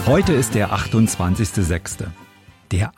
Heute ist der 28.06. Der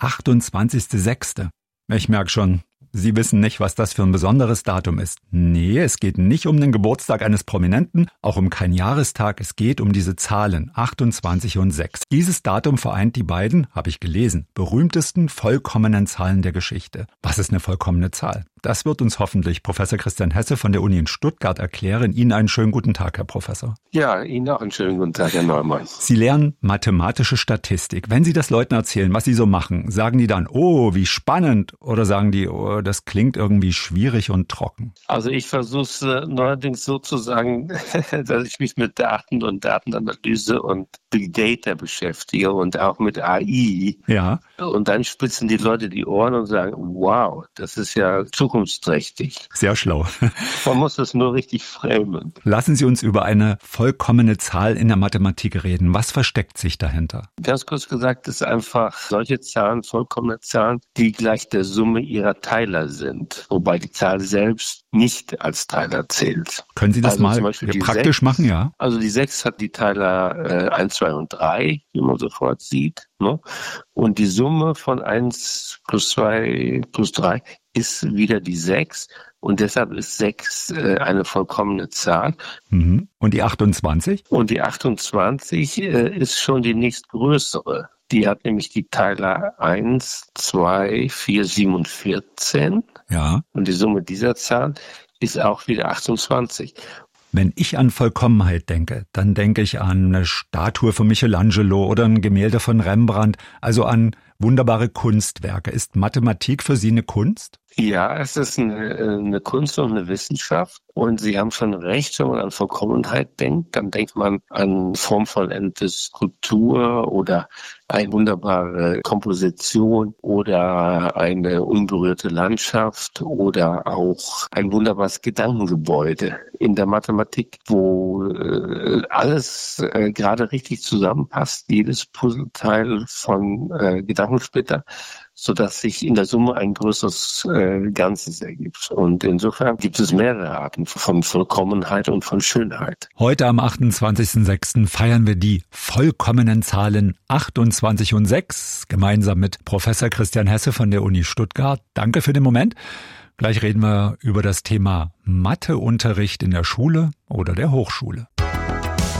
28.06. Ich merke schon, Sie wissen nicht, was das für ein besonderes Datum ist. Nee, es geht nicht um den Geburtstag eines Prominenten, auch um keinen Jahrestag. Es geht um diese Zahlen, 28 und 6. Dieses Datum vereint die beiden, habe ich gelesen, berühmtesten vollkommenen Zahlen der Geschichte. Was ist eine vollkommene Zahl? Das wird uns hoffentlich Professor Christian Hesse von der Uni in Stuttgart erklären. Ihnen einen schönen guten Tag, Herr Professor. Ja, Ihnen auch einen schönen guten Tag, Herr Neumann. Sie lernen mathematische Statistik. Wenn Sie das Leuten erzählen, was Sie so machen, sagen die dann, oh, wie spannend? Oder sagen die, oh, das klingt irgendwie schwierig und trocken? Also ich versuche es neuerdings so zu sagen, dass ich mich mit Daten und Datenanalyse und Big Data beschäftige und auch mit AI. Ja. Und dann spitzen die Leute die Ohren und sagen, wow, das ist ja zukunftsträchtig. Sehr schlau. Man muss das nur richtig framen. Lassen Sie uns über eine vollkommene Zahl in der Mathematik reden. Was versteckt sich dahinter? Ganz kurz gesagt, ist einfach solche Zahlen, vollkommene Zahlen, die gleich der Summe ihrer Teiler sind. Wobei die Zahl selbst nicht als Teiler zählt. Können Sie das mal praktisch 6, machen, ja? Also die 6 hat die Teiler 1, 2 und 3, wie man sofort sieht. Ne? Und die Summe von 1 plus 2 plus 3 ist wieder die 6. Und deshalb ist 6 eine vollkommene Zahl. Mhm. Und die 28? Und die 28 ist schon die nächstgrößere. Die hat nämlich die Teiler 1, 2, 4, 7 und 14. Ja. Und die Summe dieser Zahlen ist auch wieder 28. Wenn ich an Vollkommenheit denke, dann denke ich an eine Statue von Michelangelo oder ein Gemälde von Rembrandt, also an wunderbare Kunstwerke. Ist Mathematik für Sie eine Kunst? Ja, es ist eine Kunst und eine Wissenschaft. Und Sie haben schon recht, wenn man an Vollkommenheit denkt, dann denkt man an formvollendete Skulptur oder eine wunderbare Komposition oder eine unberührte Landschaft oder auch ein wunderbares Gedankengebäude in der Mathematik, wo alles gerade richtig zusammenpasst, jedes Puzzleteil von Gedankensplitter, sodass sich in der Summe ein größeres Ganzes ergibt. Und insofern gibt es mehrere Arten von Vollkommenheit und von Schönheit. Heute am 28.06. feiern wir die vollkommenen Zahlen 28 und 6, gemeinsam mit Professor Christian Hesse von der Uni Stuttgart. Danke für den Moment. Gleich reden wir über das Thema Matheunterricht in der Schule oder der Hochschule.